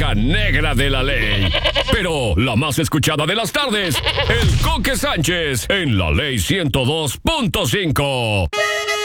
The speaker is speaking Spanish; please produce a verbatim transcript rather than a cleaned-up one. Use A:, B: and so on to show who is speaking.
A: oveja negra de la ley. Pero la más escuchada de las tardes, el Coque Sánchez, en la Ley ciento dos punto cinco.